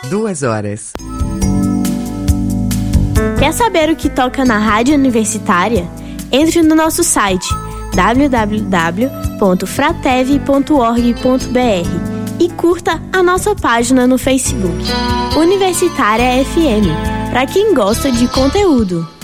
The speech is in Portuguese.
2 horas. Quer saber o que toca na Rádio Universitária? Entre no nosso site www.fratev.org.br e curta a nossa página no Facebook, Universitária FM, para quem gosta de conteúdo.